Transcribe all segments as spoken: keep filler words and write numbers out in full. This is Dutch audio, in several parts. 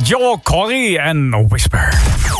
Joel Corey en Whisper.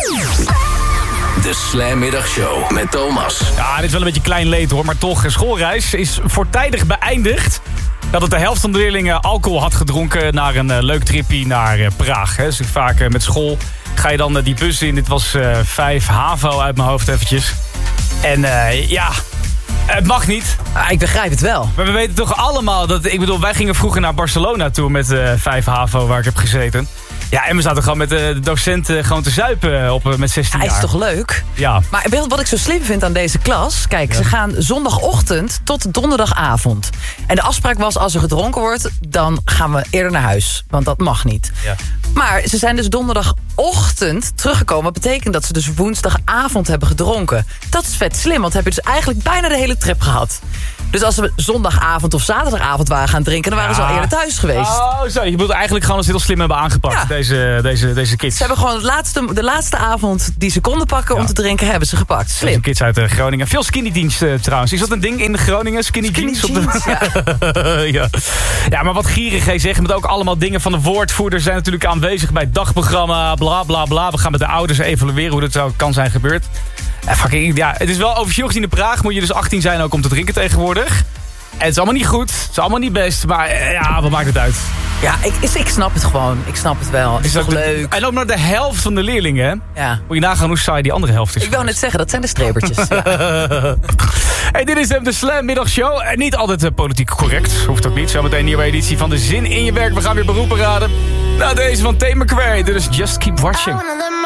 De Slam Middagshow met Thomas. Ja, dit is wel een beetje klein leed hoor, maar toch. Schoolreis is voortijdig beëindigd. Dat de helft van de leerlingen alcohol had gedronken naar een uh, leuk tripje naar uh, Praag. Hè. Dus vaak uh, met school ga je dan uh, die bus in. Dit was uh, vijf HAVO uit mijn hoofd eventjes. En uh, ja... Het mag niet. Ah, ik begrijp het wel. Maar we weten toch allemaal dat... Ik bedoel, wij gingen vroeger naar Barcelona toe met uh, vijf HAVO waar ik heb gezeten. Ja, en we zaten gewoon met uh, de docenten gewoon te zuipen op, uh, met zestien ja, jaar. is toch leuk? Ja. Maar weet je wat ik zo slim vind aan deze klas? Kijk, ja. Ze gaan zondagochtend tot donderdagavond. En de afspraak was, als er gedronken wordt, dan gaan we eerder naar huis. Want dat mag niet. Ja. Maar ze zijn dus donderdagochtend teruggekomen. Dat betekent dat ze dus woensdagavond hebben gedronken. Dat is vet slim, want heb je dus eigenlijk bijna de hele trip gehad. Dus als we zondagavond of zaterdagavond waren gaan drinken... dan waren ja. ze al eerder thuis geweest. Oh, zo. Je bedoelt eigenlijk gewoon dat ze heel slim hebben aangepakt, ja. deze, deze, deze kids. Ze hebben gewoon het laatste, de laatste avond die ze konden pakken ja. om te drinken... hebben ze gepakt. Slim. Deze kids uit uh, Groningen. Veel skinny jeans uh, trouwens. Is dat een ding in Groningen? Skinny, skinny jeans? jeans op de... ja. ja. ja, maar wat gierig hij zegt. Met ook allemaal dingen van de woordvoerder zijn natuurlijk aanwezig... bij het dagprogramma, bla bla bla. We gaan met de ouders evalueren hoe dat zou kan zijn gebeurd. En fucking, ja, het is wel officieel gezien in Praag... moet je dus achttien zijn ook om te drinken tegenwoordig... En het is allemaal niet goed, het is allemaal niet best, maar ja, wat maakt het uit? Ja, ik, ik snap het gewoon. Ik snap het wel. Het is, is toch de, leuk. En ook naar de helft van de leerlingen, hè? Ja. Moet je nagaan hoe saai die andere helft is. Ik wou net zeggen, dat zijn de strebertjes. Ja. Hey, dit is de Slam Middagshow. En niet altijd uh, politiek correct, hoeft ook niet. Zometeen een nieuwe editie van de Zin in je werk. We gaan weer beroepen raden. Nou, deze van Tate McRae, dus Just Keep Watching.